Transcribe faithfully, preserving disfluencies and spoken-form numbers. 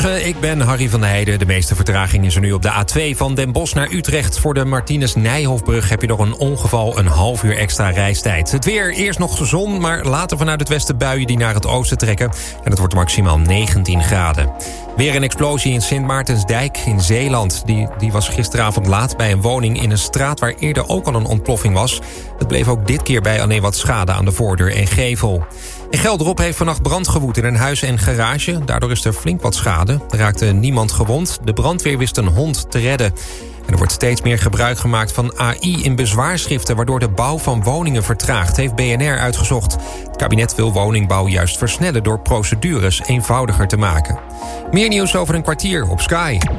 Goedemorgen, ik ben Harry van der Heijden. De meeste vertraging is er nu op de A twee van Den Bosch naar Utrecht. Voor de Martinus-Nijhoffbrug heb je door een ongeval een half uur extra reistijd. Het weer, eerst nog de zon, maar later vanuit het westen buien die naar het oosten trekken. En het wordt maximaal negentien graden. Weer een explosie in Sint Maartensdijk in Zeeland. Die, die was gisteravond laat bij een woning in een straat waar eerder ook al een ontploffing was. Het bleef ook dit keer bij alleen wat schade aan de voordeur en gevel. In Gelderop heeft vannacht brand gewoed in een huis en garage. Daardoor is er flink wat schade. Er raakte niemand gewond. De brandweer wist een hond te redden. En er wordt steeds meer gebruik gemaakt van A I in bezwaarschriften, waardoor de bouw van woningen vertraagt, heeft B N R uitgezocht. Het kabinet wil woningbouw juist versnellen door procedures eenvoudiger te maken. Meer nieuws over een kwartier op Sky.